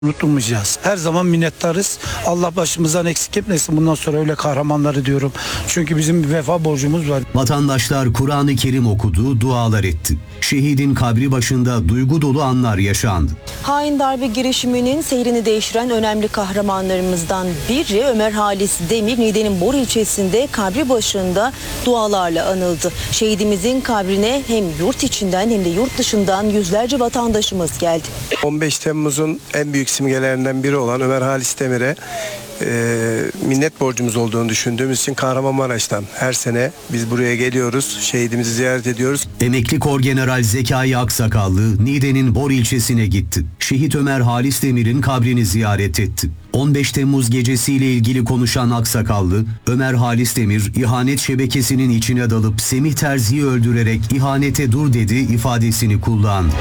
Unutulmayacağız. Her zaman minnettarız. Allah başımızdan eksik etmesin. Bundan sonra öyle kahramanları diyorum. Çünkü bizim bir vefa borcumuz var. Vatandaşlar Kur'an-ı Kerim okudu, dualar etti. Şehidin kabri başında duygu dolu anlar yaşandı. Hain darbe girişiminin seyrini değiştiren önemli kahramanlarımızdan biri Ömer Halis Demir, Niğde'nin Bor ilçesinde kabri başında dualarla anıldı. Şehidimizin kabrine hem yurt içinden hem de yurt dışından yüzlerce vatandaşımız geldi. 15 Temmuz'un en büyük simgelerinden biri olan Ömer Halis Demir'e minnet borcumuz olduğunu düşündüğümüz için Kahramanmaraş'tan her sene biz buraya geliyoruz, şehidimizi ziyaret ediyoruz. Emekli Korgeneral Zekai Aksakallı Niğde'nin Bor ilçesine gitti. Şehit Ömer Halis Demir'in kabrini ziyaret etti. 15 Temmuz gecesiyle ilgili konuşan Aksakallı, Ömer Halis Demir ihanet şebekesinin içine dalıp Semih Terzi'yi öldürerek ihanete dur dedi ifadesini kullandı.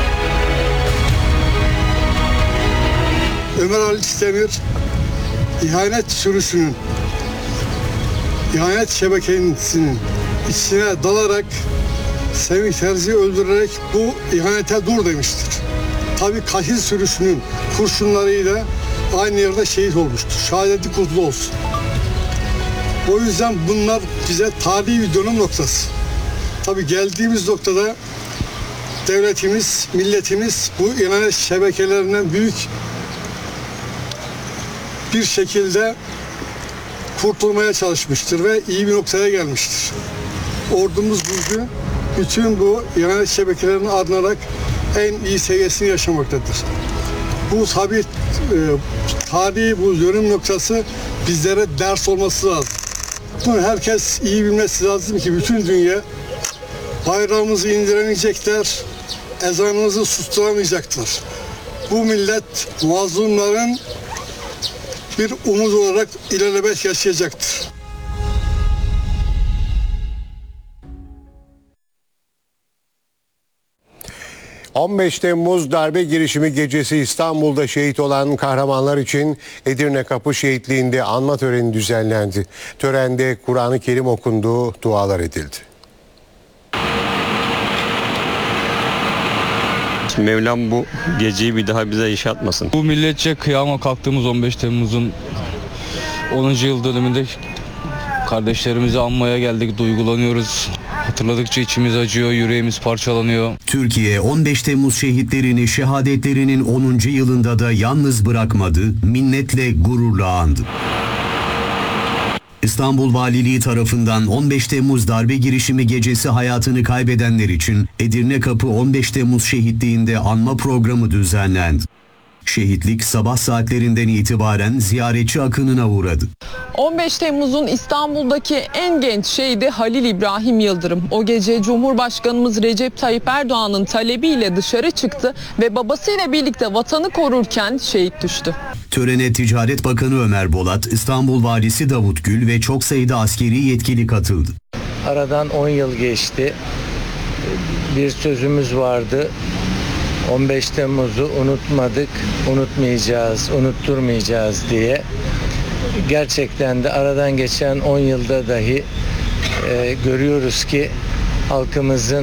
Ömer Halis Demir ihanet sürüsünün, ihanet şebekesinin içine dalarak Semih Terzi'yi öldürerek bu ihanete dur demiştir. Tabii katil sürüsünün kurşunlarıyla aynı yerde şehit olmuştur. Şehadeti kutlu olsun. O yüzden bunlar bize tarihi bir dönüm noktası. Tabii geldiğimiz noktada devletimiz, milletimiz bu ihanet şebekelerinden büyük bir şekilde kurtulmaya çalışmıştır ve iyi bir noktaya gelmiştir. Ordumuz bugün bütün bu ihanet şebekelerini arınarak en iyi seviyesini yaşamaktadır. Bu tabii tarihi bu dönüm noktası bizlere ders olması lazım. Bunu herkes iyi bilmesi lazım ki bütün dünya bayrağımızı indiremeyecekler, ezanımızı susturamayacaklar. Bu millet mazlumların bir umut olarak ilerlemek yaşayacaktır. ...15 Temmuz darbe girişimi gecesi İstanbul'da şehit olan kahramanlar için Edirne Kapı Şehitliği'nde anma töreni düzenlendi. Törende Kur'an-ı Kerim okundu, dualar edildi. Mevlam bu geceyi bir daha bize yaşatmasın. Bu milletçe kıyama kalktığımız 15 Temmuz'un 10. yıl dönümünde kardeşlerimizi anmaya geldik, duygulanıyoruz. Hatırladıkça içimiz acıyor, yüreğimiz parçalanıyor. Türkiye 15 Temmuz şehitlerini şehadetlerinin 10. yılında da yalnız bırakmadı, minnetle gururla andı. İstanbul Valiliği tarafından 15 Temmuz darbe girişimi gecesi hayatını kaybedenler için Edirne Kapı 15 Temmuz Şehitliği'nde anma programı düzenlendi. Şehitlik sabah saatlerinden itibaren ziyaretçi akınına uğradı. 15 Temmuz'un İstanbul'daki en genç şehidi Halil İbrahim Yıldırım. O gece Cumhurbaşkanımız Recep Tayyip Erdoğan'ın talebiyle dışarı çıktı ve babasıyla birlikte vatanı korurken şehit düştü. Törene Ticaret Bakanı Ömer Bolat, İstanbul Valisi Davut Gül ve çok sayıda askeri yetkili katıldı. Aradan 10 yıl geçti. Bir sözümüz vardı. 15 Temmuz'u unutmadık, unutmayacağız, unutturmayacağız diye. Gerçekten de aradan geçen 10 yılda dahi görüyoruz ki halkımızın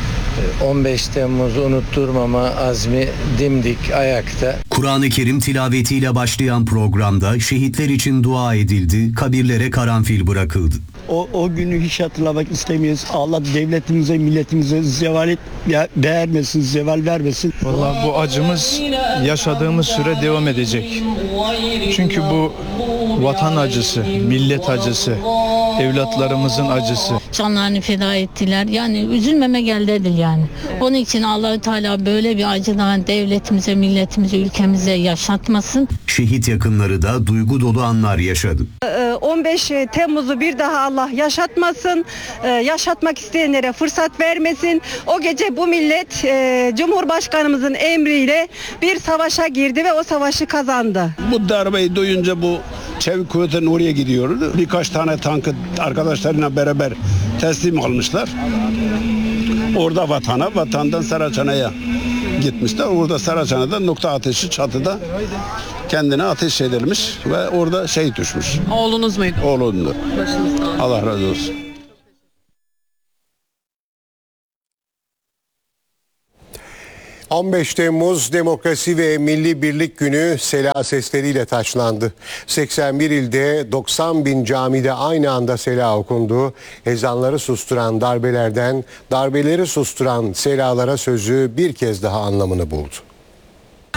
15 Temmuz'u unutturmama azmi dimdik ayakta. Kur'an-ı Kerim tilavetiyle başlayan programda şehitler için dua edildi, kabirlere karanfil bırakıldı. O günü hiç hatırlamak istemiyoruz. Allah devletimize, milletimize zeval vermesin, zeval vermesin. Vallahi bu acımız yaşadığımız süre devam edecek. Çünkü bu vatan acısı, millet acısı, evlatlarımızın acısı. Canlarını feda ettiler. Yani üzülmeme eldedir yani. Onun için Allahü Teala böyle bir acıdan devletimize, milletimize, ülkemize yaşatmasın. Şehit yakınları da duygu dolu anlar yaşadı. 15 Temmuz'u bir daha Allah yaşatmasın. Yaşatmak isteyenlere fırsat vermesin. O gece bu millet Cumhurbaşkanımızın emriyle bir savaşa girdi ve o savaşı kazandı. Bu darbeyi duyunca bu çevik kuvvetlerin oraya gidiyor. Birkaç tane tankı arkadaşlarıyla beraber teslim almışlar. Orada vatandan Saraçhane'ye gitmişler. Orada Saraçhane'de nokta ateşi çatıda kendine ateş edilmiş ve orada şehit düşmüş. Oğlunuz muydu? Oğlumdu. Allah razı olsun. 15 Temmuz Demokrasi ve Milli Birlik Günü sela sesleriyle taçlandı. 81 ilde 90 bin camide aynı anda sela okundu. Ezanları susturan darbelerden darbeleri susturan selalara sözü bir kez daha anlamını buldu.